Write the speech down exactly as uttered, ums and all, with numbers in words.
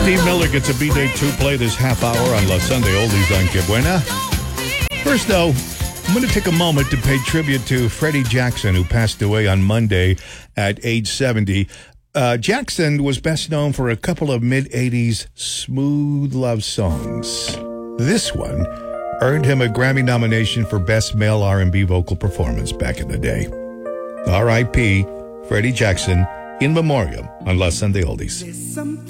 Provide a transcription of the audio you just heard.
Steve Miller gets a B-Day two play this half hour on La Sunday Oldies on Que Buena. First, though, I'm going to take a moment to pay tribute to Freddie Jackson, who passed away on Monday at age seventy. Uh, Jackson was best known for a couple of mid-eighties smooth love songs. This one earned him a Grammy nomination for Best Male R and B Vocal Performance back in the day. R I P Freddie Jackson, in memoriam on La Sunday Oldies.